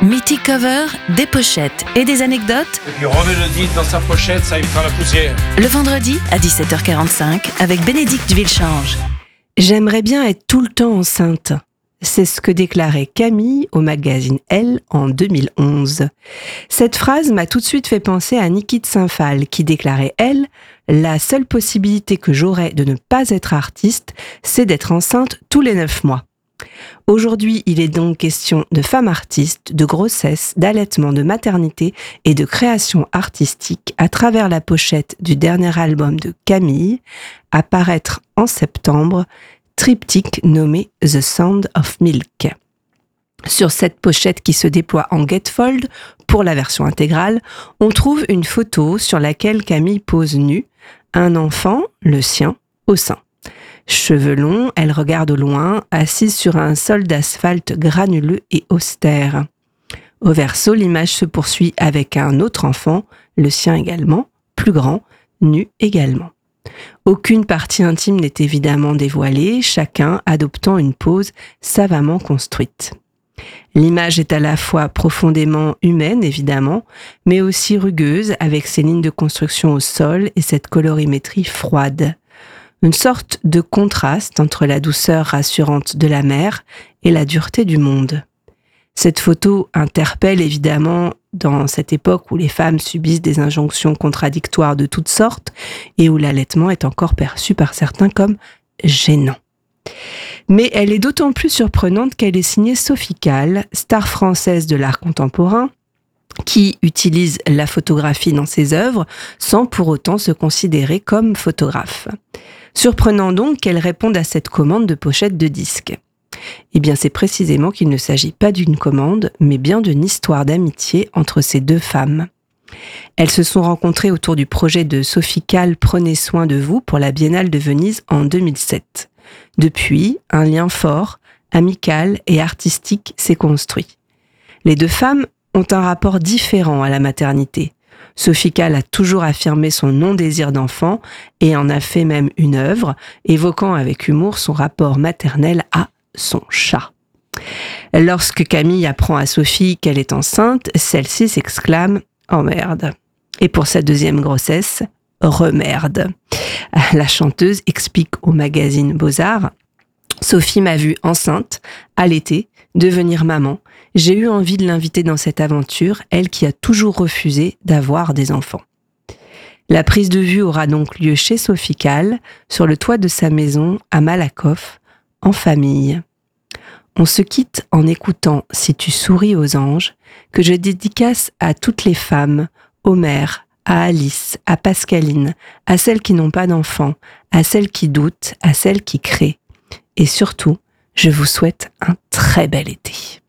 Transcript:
Mythic Cover, des pochettes et des anecdotes. Et puis remet le disque dans sa pochette, ça évitera la poussière. Le vendredi à 17h45 avec Bénédicte Villechange. J'aimerais bien être tout le temps enceinte. C'est ce que déclarait Camille au magazine Elle en 2011. Cette phrase m'a tout de suite fait penser à Niki de Saint-Phal qui déclarait elle, la seule possibilité que j'aurais de ne pas être artiste, c'est d'être enceinte tous les 9 mois. Aujourd'hui, il est donc question de femmes artistes, de grossesse, d'allaitement, de maternité et de création artistique à travers la pochette du dernier album de Camille, à paraître en septembre, triptyque nommé The Sound of Milk. Sur cette pochette qui se déploie en gatefold pour la version intégrale, on trouve une photo sur laquelle Camille pose nue, un enfant, le sien, au sein. Cheveux longs, elle regarde au loin, assise sur un sol d'asphalte granuleux et austère. Au verso, l'image se poursuit avec un autre enfant, le sien également, plus grand, nu également. Aucune partie intime n'est évidemment dévoilée, chacun adoptant une pose savamment construite. L'image est à la fois profondément humaine, évidemment, mais aussi rugueuse, avec ses lignes de construction au sol et cette colorimétrie froide. Une sorte de contraste entre la douceur rassurante de la mer et la dureté du monde. Cette photo interpelle évidemment dans cette époque où les femmes subissent des injonctions contradictoires de toutes sortes et où l'allaitement est encore perçu par certains comme gênant. Mais elle est d'autant plus surprenante qu'elle est signée Sophie Calle, star française de l'art contemporain, qui utilise la photographie dans ses œuvres sans pour autant se considérer comme photographe. Surprenant donc qu'elle réponde à cette commande de pochette de disque. Eh bien, c'est précisément qu'il ne s'agit pas d'une commande, mais bien d'une histoire d'amitié entre ces deux femmes. Elles se sont rencontrées autour du projet de Sophie Calle Prenez soin de vous pour la Biennale de Venise en 2007. Depuis, un lien fort, amical et artistique s'est construit. Les deux femmes ont un rapport différent à la maternité. Sophie Calle a toujours affirmé son non-désir d'enfant et en a fait même une œuvre, évoquant avec humour son rapport maternel à son chat. Lorsque Camille apprend à Sophie qu'elle est enceinte, celle-ci s'exclame « Oh merde !» Et pour sa deuxième grossesse, « Remerde !» La chanteuse explique au magazine Beaux-Arts « Sophie m'a vue enceinte, allaitée, devenir maman. J'ai eu envie de l'inviter dans cette aventure, elle qui a toujours refusé d'avoir des enfants. » La prise de vue aura donc lieu chez Sophie Calle, sur le toit de sa maison à Malakoff, en famille. On se quitte en écoutant « Si tu souris aux anges » que je dédicace à toutes les femmes, aux mères, à Alice, à Pascaline, à celles qui n'ont pas d'enfants, à celles qui doutent, à celles qui créent. Et surtout, je vous souhaite un très bel été.